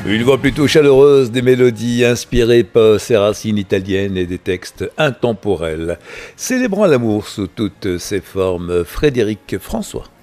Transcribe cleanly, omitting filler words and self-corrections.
Une voix plutôt chaleureuse, des mélodies inspirées par ses racines italiennes et des textes intemporels. Célébrant l'amour sous toutes ses formes, Frédéric François.